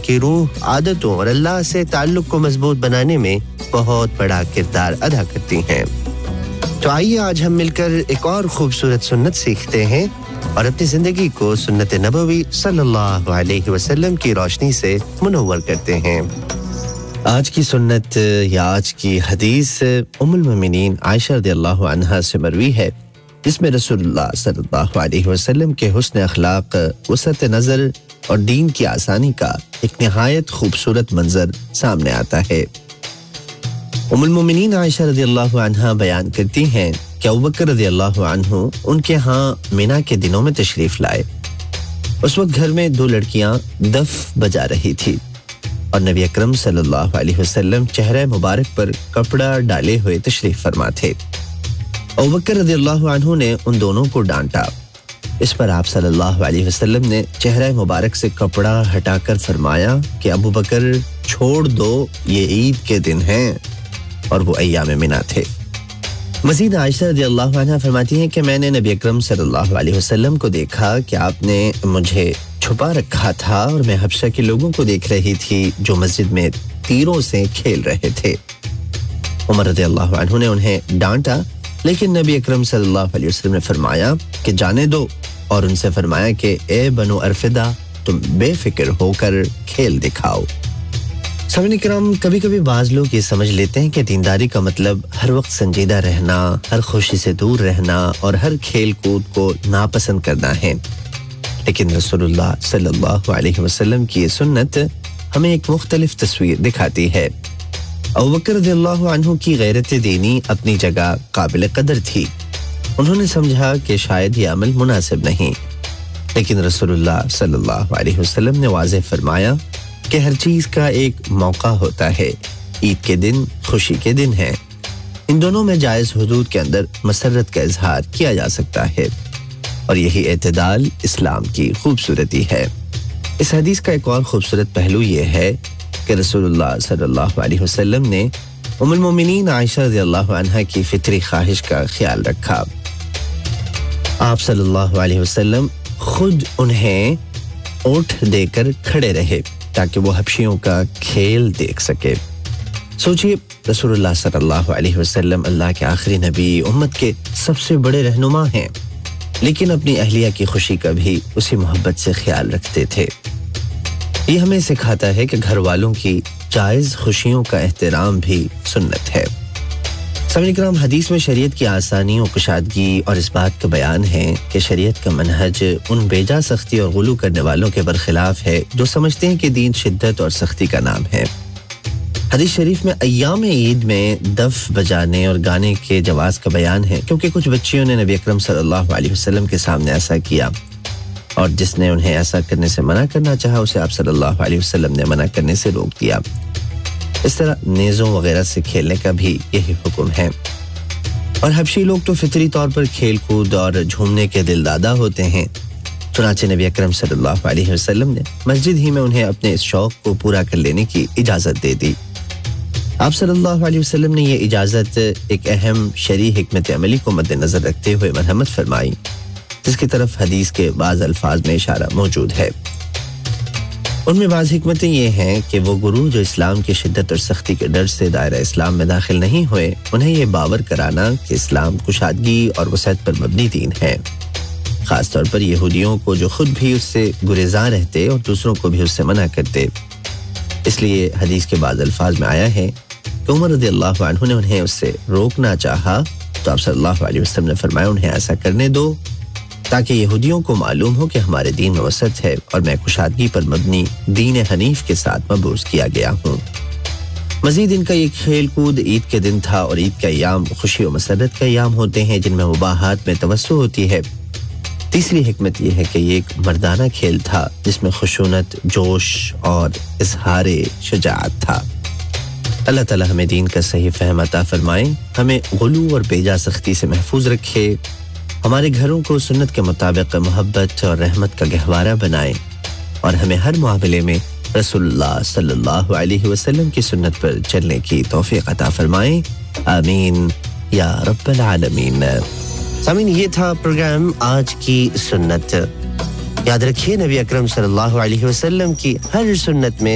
کی روح عادتوں اور اللہ سے تعلق کو مضبوط بنانے میں بہت بڑا کردار ادا کرتی ہیں۔ تو آئیے آج ہم مل کر ایک اور خوبصورت سنت سیکھتے ہیں اور اپنی زندگی کو سنت نبوی صلی اللہ علیہ وسلم کی روشنی سے منور کرتے ہیں۔ آج کی سنت یا آج کی حدیث ام المومنین عائشہ رضی اللہ عنہا سے مروی ہے، جس میں رسول اللہ صلی اللہ علیہ وسلم کے حسن اخلاق، وسعت نظر اور دین کی آسانی کا ایک نہایت خوبصورت منظر سامنے آتا ہے۔ ام المومنین عائشہ رضی اللہ عنہا بیان کرتی ہیں کہ ابوبکر رضی اللہ عنہ ان کے ہاں مینا کے دنوں میں تشریف لائے۔ اس وقت گھر میں 2 لڑکیاں دف بجا رہی تھی اور نبی اکرم صلی اللہ علیہ وسلم چہرہ مبارک پر کپڑا ڈالے ہوئے تشریف فرما تھے۔ ابوبکر رضی اللہ عنہ نے ان دونوں کو ڈانٹا۔ اس پر آپ صلی اللہ علیہ وسلم نے چہرہ مبارک سے کپڑا ہٹا کر فرمایا کہ ابوبکر چھوڑ دو، یہ عید کے دن ہیں، اور وہ ایام منا تھے۔ مزید عائشہ رضی اللہ عنہ فرماتی ہیں کہ میں نے نبی اکرم صلی اللہ علیہ وسلم کو دیکھا کہ آپ نے مجھے چھپا رکھا تھا اور میں حبشہ کے لوگوں کو دیکھ رہی تھی جو مسجد میں تیروں سے کھیل رہے تھے۔ عمر رضی اللہ عنہ نے انہیں ڈانٹا، لیکن نبی اکرم صلی اللہ علیہ وسلم نے فرمایا کہ جانے دو، اور ان سے فرمایا کہ اے بنو ارفدہ، تم بے فکر ہو کر کھیل دکھاؤ۔ سامعین کرام، کبھی کبھی بعض لوگ یہ سمجھ لیتے ہیں کہ دینداری کا مطلب ہر وقت سنجیدہ رہنا، ہر خوشی سے دور رہنا اور ہر کھیل کود کو ناپسند کرنا ہے، لیکن رسول اللہ صلی اللہ علیہ وسلم کی یہ سنت ہمیں ایک مختلف تصویر دکھاتی ہے۔ ابوبکر رضی اللہ عنہ کی غیرت دینی اپنی جگہ قابل قدر تھی۔ انہوں نے سمجھا کہ شاید یہ عمل مناسب نہیں، لیکن رسول اللہ صلی اللہ علیہ وسلم نے واضح فرمایا کہ ہر چیز کا ایک موقع ہوتا ہے۔ عید کے دن خوشی کے دن ہیں، ان دونوں میں جائز حدود کے اندر مسرت کا اظہار کیا جا سکتا ہے، اور یہی اعتدال اسلام کی خوبصورتی ہے۔ اس حدیث کا ایک اور خوبصورت پہلو یہ ہے کہ رسول اللہ صلی اللہ علیہ وسلم نے ام المومنین عائشہ رضی اللہ عنہا کی فطری خواہش کا خیال رکھا۔ آپ صلی اللہ علیہ وسلم خود انہیں اونٹ دے کر کھڑے رہے تاکہ وہ حبشیوں کا کھیل دیکھ سکے۔ سوچئے، رسول اللہ صلی اللہ علیہ وسلم اللہ کے آخری نبی، امت کے سب سے بڑے رہنما ہیں، لیکن اپنی اہلیہ کی خوشی کا بھی اسی محبت سے خیال رکھتے تھے۔ یہ ہمیں سکھاتا ہے کہ گھر والوں کی جائز خوشیوں کا احترام بھی سنت ہے۔ سامعین کرام، حدیث میں شریعت کی آسانی و کشادگی اور اس بات کا بیان ہے کہ شریعت کا منہج ان بیجا سختی اور غلو کرنے والوں کے برخلاف ہے جو سمجھتے ہیں کہ دین شدت اور سختی کا نام ہے۔ حدیث شریف میں ایام عید میں دف بجانے اور گانے کے جواز کا بیان ہے، کیونکہ کچھ بچیوں نے نبی اکرم صلی اللہ علیہ وسلم کے سامنے ایسا کیا، اور جس نے انہیں ایسا کرنے سے منع کرنا چاہا اسے آپ صلی اللہ علیہ وسلم نے منع کرنے سے روک دیا۔ اس طرح نیزوں وغیرہ سے کھیلنے کا بھی یہی حکم ہے۔ اور حبشی لوگ تو فطری طور پر کھیل کود اور جھومنے کے دل دادا ہوتے ہیں، چنانچہ نبی اکرم صلی اللہ علیہ وسلم نے مسجد ہی میں انہیں اپنے اس شوق کو پورا کر لینے کی اجازت دے دی۔ آپ صلی اللہ علیہ وسلم نے یہ اجازت ایک اہم شرعی حکمت عملی کو مد نظر رکھتے ہوئے مرحمت فرمائی، جس کی طرف حدیث کے بعض الفاظ میں اشارہ موجود ہے۔ ان میں بعض حکمتیں یہ ہیں کہ وہ گروہ جو اسلام کی شدت اور سختی کے ڈر سے دائرہ اسلام میں داخل نہیں ہوئے، انہیں یہ باور کرانا کہ اسلام کشادگی اور وسعت پر مبنی دین ہے، خاص طور پر یہودیوں کو جو خود بھی اس سے گریزاں رہتے اور دوسروں کو بھی اس سے منع کرتے۔ اس لیے حدیث کے بعض الفاظ میں آیا ہے کہ عمر رضی اللہ عنہ نے انہیں اس سے روکنا چاہا تو آپ صلی اللہ علیہ وسلم نے فرمایا انہیں ایسا کرنے دو تاکہ یہودیوں کو معلوم ہو کہ ہمارے دین میں وسعت ہے اور میں کشادگی پر مبنی دین حنیف کے ساتھ مبعوث کیا گیا ہوں۔ مزید ان کا یہ کھیل کود عید کے دن تھا، اور عید کے ایام خوشی و مسرت کے ایام ہوتے ہیں جن میں مباحات میں توسع ہوتی ہے۔ تیسری حکمت یہ ہے کہ یہ ایک مردانہ کھیل تھا جس میں خشونت، جوش اور اظہار شجاعت تھا۔ اللہ تعالی ہمیں دین کا صحیح فہم عطا فرمائے، ہمیں غلو اور بیجا سختی سے محفوظ رکھے، ہمارے گھروں کو سنت کے مطابق محبت اور رحمت کا گہوارہ بنائے، اور ہمیں ہر معاملے میں رسول اللہ صلی اللہ علیہ وسلم کی سنت پر چلنے کی توفیق عطا فرمائے، آمین یا رب العالمین۔ سامعین، یہ تھا پروگرام آج کی سنت۔ یاد رکھیے، نبی اکرم صلی اللہ علیہ وسلم کی ہر سنت میں